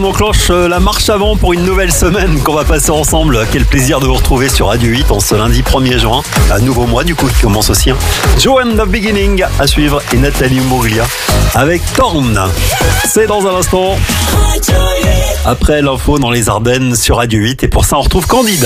On enclenche la marche avant pour une nouvelle semaine qu'on va passer ensemble. Quel plaisir de vous retrouver sur Radio 8 en ce lundi 1er juin. Un nouveau mois du coup qui commence aussi. Joe and the Beginning à suivre et Nathalie Mouglia avec Thorn. C'est dans un instant. Après l'info dans les Ardennes sur Radio 8 et pour ça on retrouve Candide.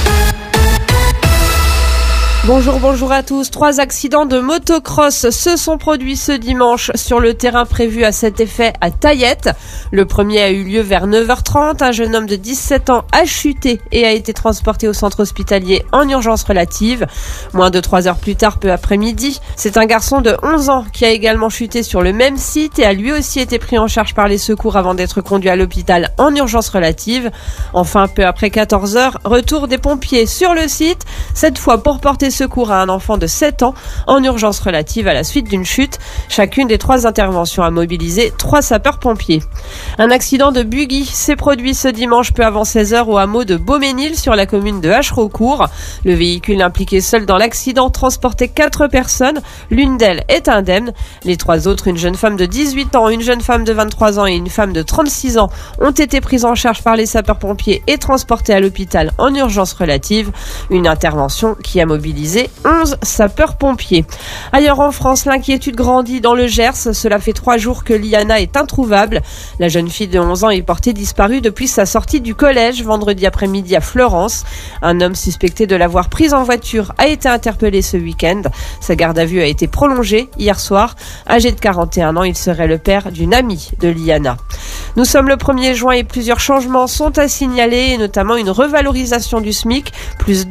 Bonjour à tous. 3 accidents de motocross se sont produits ce dimanche sur le terrain prévu à cet effet à Taillette. Le premier a eu lieu vers 9h30. Un jeune homme de 17 ans a chuté et a été transporté au centre hospitalier en urgence relative. Moins de 3 heures plus tard, peu après-midi, c'est un garçon de 11 ans qui a également chuté sur le même site et a lui aussi été pris en charge par les secours avant d'être conduit à l'hôpital en urgence relative. Enfin, peu après 14h, retour des pompiers sur le site, cette fois pour porter secours à un enfant de 7 ans en urgence relative à la suite d'une chute. Chacune des 3 interventions a mobilisé 3 sapeurs-pompiers. Un accident de buggy s'est produit ce dimanche peu avant 16h au hameau de Beauménil sur la commune de Hachereaucourt. Le véhicule impliqué seul dans l'accident transportait 4 personnes. L'une d'elles est indemne. Les 3 autres, une jeune femme de 18 ans, une jeune femme de 23 ans et une femme de 36 ans, ont été prises en charge par les sapeurs-pompiers et transportées à l'hôpital en urgence relative. Une intervention qui a mobilisé 11 sapeurs-pompiers. Ailleurs en France, l'inquiétude grandit dans le Gers. Cela fait 3 jours que Liana est introuvable. La jeune fille de 11 ans est portée disparue depuis sa sortie du collège vendredi après-midi à Fleurance. Un homme suspecté de l'avoir prise en voiture a été interpellé ce week-end. Sa garde à vue a été prolongée hier soir. Âgé de 41 ans, il serait le père d'une amie de Liana. Nous sommes le 1er juin et plusieurs changements sont à signaler, et notamment une revalorisation du SMIC, plus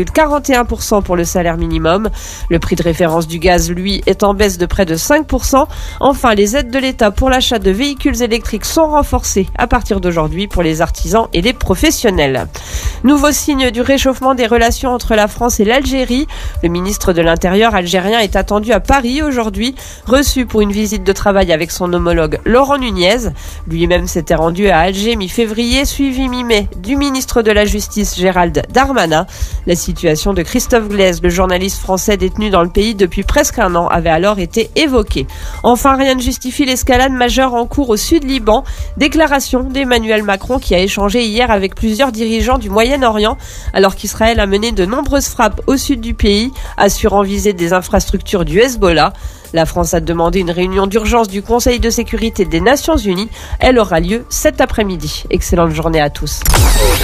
2,41% pour le salaire minimum. Le prix de référence du gaz, lui, est en baisse de près de 5%. Enfin, les aides de l'État pour l'achat de véhicules électriques sont renforcées à partir d'aujourd'hui pour les artisans et les professionnels. Nouveau signe du réchauffement des relations entre la France et l'Algérie. Le ministre de l'Intérieur algérien est attendu à Paris aujourd'hui, reçu pour une visite de travail avec son homologue Laurent Nunez. Lui-même s'était rendu à Alger mi-février, suivi mi-mai du ministre de la Justice Gérald Darmanin. La situation de Christophe Glaise, le journaliste français détenu dans le pays depuis presque un an, avait alors été évoquée. Enfin, rien ne justifie l'escalade majeure en cours au sud Liban. Déclaration d'Emmanuel Macron qui a échangé hier avec plusieurs dirigeants du Moyen-Orient, alors qu'Israël a mené de nombreuses frappes au sud du pays, assurant viser des infrastructures du Hezbollah. La France a demandé une réunion d'urgence du Conseil de sécurité des Nations Unies. Elle aura lieu cet après-midi. Excellente journée à tous.